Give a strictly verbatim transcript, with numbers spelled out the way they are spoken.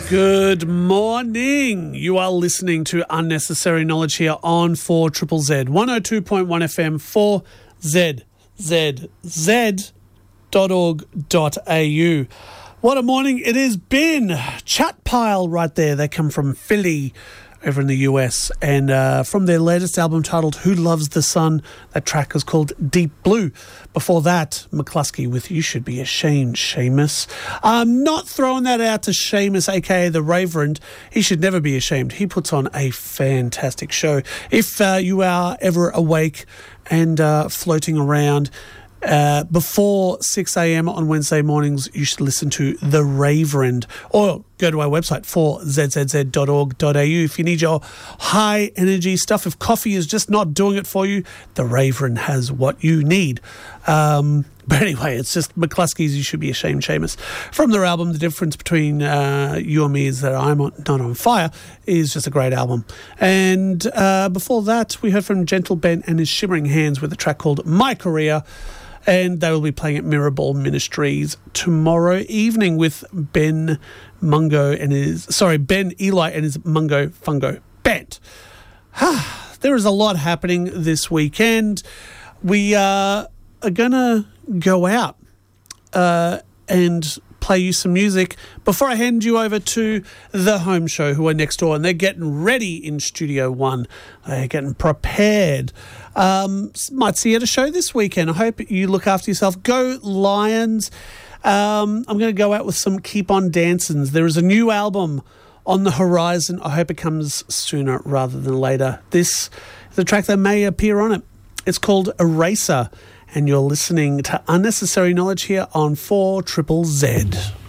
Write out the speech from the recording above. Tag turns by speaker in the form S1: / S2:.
S1: Good morning. You are listening to Unnecessary Knowledge here on four Triple Z, one oh two point one F M, four Z Z Z dot org dot A U. What a morning it has been. Chat Pile right there. They come from Philly over in the U S, and uh, from their latest album titled Who Loves the Sun, that track is called Deep Blue. Before that, McCluskey with You Should Be Ashamed, Seamus. I'm not throwing that out to Seamus, aka the Reverend. He should never be ashamed. He puts on a fantastic show. If uh, you are ever awake and uh, floating around Uh, before six a.m. on Wednesday mornings, you should listen to The Reverend, or go to our website, four Z Z Z dot org dot A U. If you need your high energy stuff, if coffee is just not doing it for you, The Reverend has what you need. Um, but anyway, it's just McCluskey's You Should Be Ashamed, Seamus. From their album, The Difference Between uh, You and Me Is That I'm on, Not on Fire, is just a great album. And uh, before that, we heard from Gentle Ben and His Shimmering Hands with a track called My Career. And they will be playing at Mirrorball Ministries tomorrow evening with Ben Mungo and his, sorry, Ben Eli and his Mungo Fungo band. There is a lot happening this weekend. We uh, are going to go out uh, and play you some music before I hand you over to The Home Show, who are next door, and they're getting ready in Studio One. They're getting prepared. Um, might see you at a show this weekend. I hope you look after yourself. Go Lions. Um, I'm going to go out with some Keep On Dancing. There is a new album on the horizon. I hope it comes sooner rather than later. This is a track that may appear on it. It's called Eraser, and you're listening to Unnecessary Knowledge here on four Triple Z.